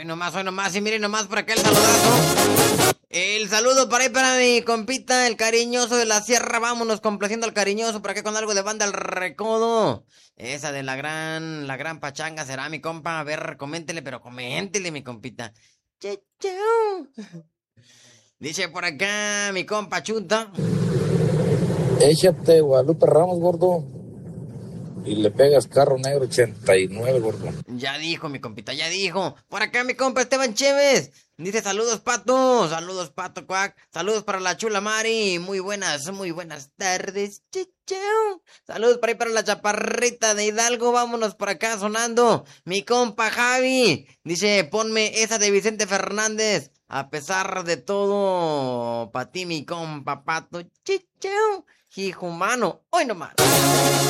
hoy nomás, y miren nomás por acá el saludazo. El saludo para ahí para mi compita, el cariñoso de la sierra. Vámonos complaciendo al cariñoso por acá con algo de Banda El Recodo. Esa de la gran pachanga será mi compa. A ver, coméntele, pero coméntele, mi compita. Dice por acá mi compa Chuta. Échate Guadalupe Ramos, gordo. Y le pegas Carro Negro 89, gordo. Ya dijo mi compita, ya dijo. Por acá mi compa Esteban Chévez. Dice saludos Pato Cuac. Saludos para la chula Mari. Muy buenas tardes. Chichao. Saludos para ahí para la chaparrita de Hidalgo. Vámonos por acá sonando. Mi compa Javi. Dice ponme esa de Vicente Fernández. A pesar de todo, pa' ti mi compa Pato. Chichao. Hijo humano, hoy nomás.